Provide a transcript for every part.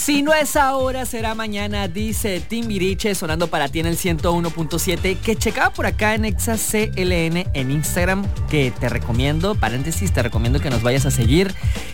Si no es ahora, será mañana, dice Timbiriche, sonando para ti en el 101.7, que checaba por acá en Exa CLN en Instagram, que te recomiendo, paréntesis, te recomiendo que nos vayas a seguir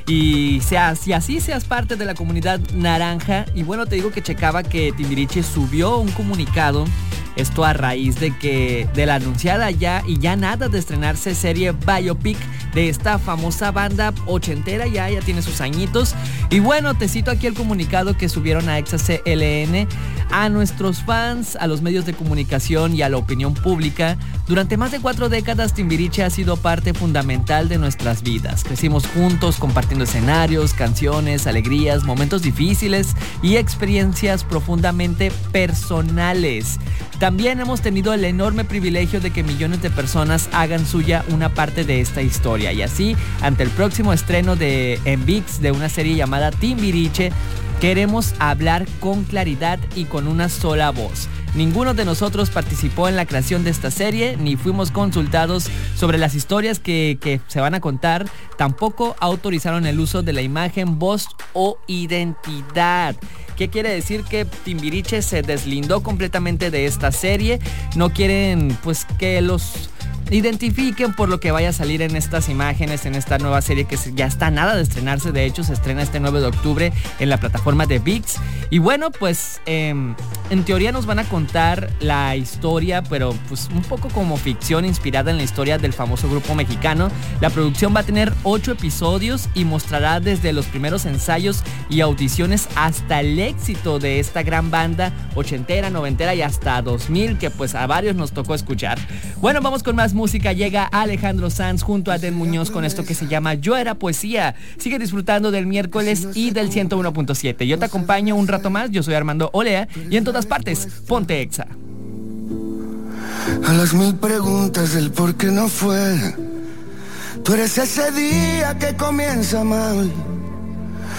y así seas parte de la comunidad naranja. Y bueno, te digo que checaba que Timbiriche subió un comunicado, esto a raíz de la anunciada ya nada de estrenarse serie biopic de esta famosa banda ochentera, ya tiene sus añitos. Y bueno, te cito aquí el comunicado que subieron a Exa CLN. A nuestros fans, a los medios de comunicación y a la opinión pública, durante más de 4 décadas Timbiriche ha sido parte fundamental de nuestras vidas. Crecimos juntos compartiendo escenarios, canciones, alegrías, momentos difíciles y experiencias profundamente personales. También hemos tenido el enorme privilegio de que millones de personas hagan suya una parte de esta historia. Y así, ante el próximo estreno en ViX de una serie llamada Timbiriche, queremos hablar con claridad y con una sola voz. Ninguno de nosotros participó en la creación de esta serie, ni fuimos consultados sobre las historias que se van a contar. Tampoco autorizaron el uso de la imagen, voz o identidad. ¿Qué quiere decir? Que Timbiriche se deslindó completamente de esta serie. No quieren pues que los identifiquen por lo que vaya a salir en estas imágenes, en esta nueva serie que ya está a nada de estrenarse. De hecho, se estrena este 9 de octubre en la plataforma de ViX. Y bueno, pues en teoría nos van a contar la historia, pero pues un poco como ficción inspirada en la historia del famoso grupo mexicano. La producción va a tener 8 episodios y mostrará desde los primeros ensayos y audiciones hasta el éxito de esta gran banda ochentera, noventera y hasta 2000, que pues a varios nos tocó escuchar. Bueno, vamos con más música. Llega Alejandro Sanz junto a Den Muñoz con esto que se llama Yo Era Poesía. Sigue disfrutando del miércoles y del 101.7. Yo te acompaño un rato más. Yo soy Armando Olea y en todas partes, ponte Exa. A las 1000 preguntas del por qué no fue, tú eres ese día que comienza mal.